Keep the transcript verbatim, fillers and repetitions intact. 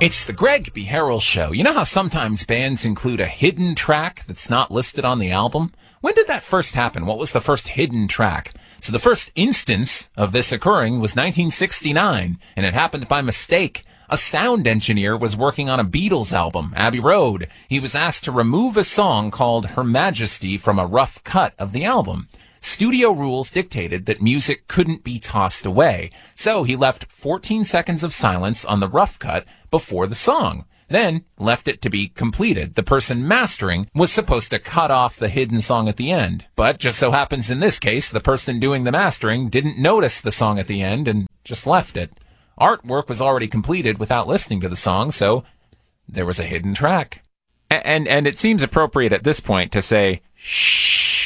It's the Greg B. Harrell Show. You know how sometimes bands include a hidden track that's not listed on the album? When did that first happen? What was the first hidden track? So the first instance of this occurring was nineteen sixty-nine, and it happened by mistake. A sound engineer was working on a Beatles album, Abbey Road. He was asked to remove a song called Her Majesty from a rough cut of the album. Studio rules dictated that music couldn't be tossed away, so he left fourteen seconds of silence on the rough cut before the song, then left it to be completed. The person mastering was supposed to cut off the hidden song at the end, but just so happens in this case, the person doing the mastering didn't notice the song at the end and just left it. Artwork was already completed without listening to the song, so there was a hidden track. And, and, and it seems appropriate at this point to say, shh.